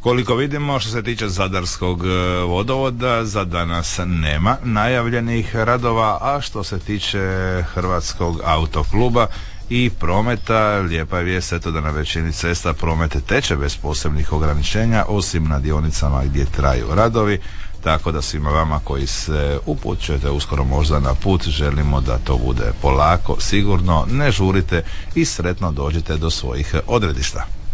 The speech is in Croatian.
Koliko vidimo, što se tiče zadarskog vodovoda, za danas nema najavljenih radova, a što se tiče Hrvatskog autokluba i prometa, lijepa je vijest eto da na većini cesta promet teče bez posebnih ograničenja, osim na dionicama gdje traju radovi, tako da svima vama koji se upućujete uskoro možda na put, želimo da to bude polako, sigurno, ne žurite i sretno dođite do svojih odredišta.